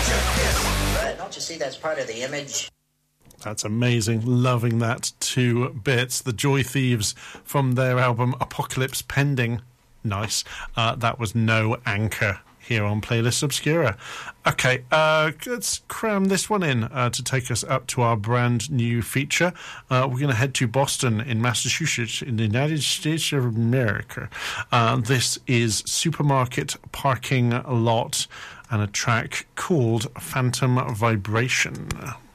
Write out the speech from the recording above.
But don't you see that's part of the image? That's amazing. Loving that to bits. The Joy Thieves from their album Apocalypse Pending. Nice. That was No Anchor here on Playlist Obscura. Okay, let's cram this one in to take us up to our brand new feature. We're going to head to Boston in Massachusetts in the United States of America. This is Supermarket Parking Lot and a track called Phantom Vibration.